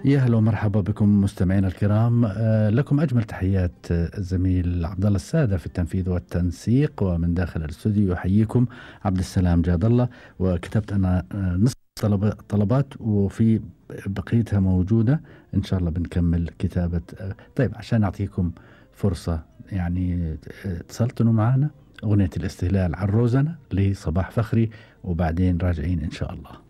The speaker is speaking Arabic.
يا هلا ومرحبا بكم مستمعينا الكرام. لكم أجمل تحيات الزميل عبد الله السادة في التنفيذ والتنسيق، ومن داخل الاستوديو يحييكم عبد السلام جاد الله. وكتبت أنا نصف طلبات وفي بقيتها موجودة، إن شاء الله بنكمل كتابة. طيب، عشان أعطيكم فرصة يعني تسلطنوا معنا أغنية الاستهلال على الروزنة لصباح فخري، وبعدين راجعين إن شاء الله.